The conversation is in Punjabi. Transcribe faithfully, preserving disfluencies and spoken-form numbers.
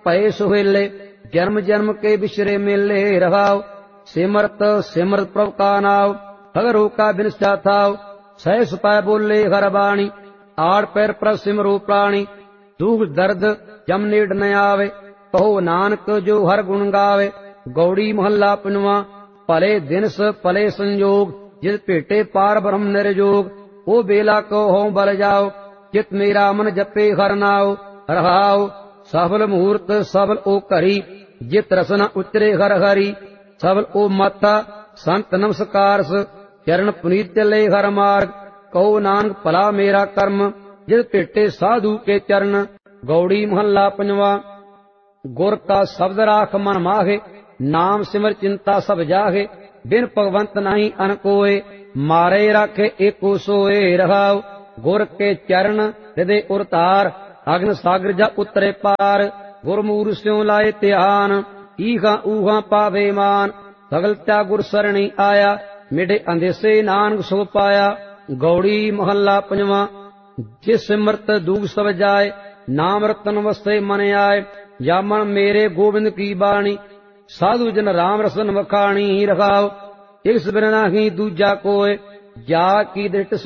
ਭਏ ਸੁਹੇਲੇ, ਜਨਮ ਜਨਮ ਕੇ ਬਿਸਰੇ ਮੇਲੇ। ਰਹਾਉ ਸਿਮਰਤ ਸਿਮਰਤ ਪ੍ਰਭ ਕਾ ਨਾਉ, ਹਗਰੋ ਕਾ ਬਿਨਸਾ ਥਾਉ। ਸਹਿ ਸੁਪੈ ਬੋਲੇ ਹਰ ਬਾਣੀ, ਆੜ ਪੈਰ ਪ੍ਰਭ ਸਿਮਰੋ ਪ੍ਰਾਣੀ। ਦੁਖ ਦਰਦ ਜਮ ਨੇੜ ਨ ਆਵੇ, ਕਹੋ ਨਾਨਕ ਜੋ ਹਰ ਗੁਣ ਗਾਵੇ। ਗੌੜੀ ਮਹੱਲਾ ਪੰਜਵਾਂ। ਭਲੇ ਦਿਨਸ ਭਲੇ ਸੰਜੋਗ, ਜਿਸ ਭੇਟੇ ਪਾਰ ਬ੍ਰਹਮ ਨਿਰਜੋਗ। ਉਹ ਬੇਲਾ ਕੋ ਹਉ ਬਲ ਜਾਓ, ਚਿਤ ਮੇਰਾ ਮਨ ਜਪੇ ਹਰ ਨਾਉ। ਰਹਾਉ ਸਫਲ ਮੂਰਤ ਸਫਲ ਓ ਘਰੀ, ਜਿਤ ਰਸਨਾ ਉਚਰੇ ਹਰ ਹਰੀ। ਸਫਲ ਓ ਮਾਤਾ ਸੰਤ ਨਮਸਕਾਰਸ, ਚਰਨ ਪੁਨੀਤ ਚੱਲੇ ਹਰ ਮਾਰਗ। ਕਹੋ ਨਾਨਕ ਭਲਾ ਮੇਰਾ ਕਰਮ, ਜਿਸ ਭੇਟੇ ਸਾਧੂ ਕੇ ਚਰਨ। ਗੌੜੀ ਮਹੱਲਾ ਪੰਜਵਾਂ। ਗੁਰ ਕਾ ਸ਼ਬਦ ਰਾਖ ਮਨ ਮਾਹੇ, ਨਾਮ ਸਿਮਰ ਚਿੰਤਾ ਸਭ ਜਾਹੇ। ਬਿਨ ਭਗਵੰਤ ਨਹੀਂ ਅਨ ਕੋਏ, ਮਾਰੇ ਰਾਖੇ ਏਕੋ ਸੋਏ। ਰਹਾਉ ਗੁਰ ਕੇ ਚਰਨ ਹਿਰਦੇ ਉਰ ਧਾਰ, ਅਗਨ ਸਾਗਰ ਜਾ ਉਤਰੇ ਪਾਰ। ਗੁਰਮੂਰ ਸਿਉ ਲਾਏ ਧਿਆਨ, ਈਹਾਂ ਊਹਾਂ ਪਾਵੇ ਮਾਨ। ਸਗਲ ਤਿਆ ਗੁਰ ਸਰਣੀ ਆਇਆ, ਮਿਟੇ ਅੰਦੇਸੇ ਨਾਨਕ ਸੋ ਪਾਇਆ। ਗੌੜੀ ਮਹੱਲਾ ਪੰਜਵਾਂ। ਜਿਸ ਸਿਮਰਤ ਦੂਖ ਸਭ ਜਾਏ, ਨਾਮ ਰਤਨ ਵਸੇ ਮਨ ਆਏ। ਜਾਮਨ ਮੇਰੇ ਗੋਬਿੰਦ ਕੀ ਬਾਣੀ, ਸਾਧੂ ਜਨ ਰਾਮ ਰਸਨ ਵਖਾਣੀ। ਰਖਾਓ ਇਸ ਬਿਨ ਨਾਹੀ ਦੂਜਾ ਕੋਏ, ਜਾ ਕੀ ਦ੍ਰਿਸ਼ਟ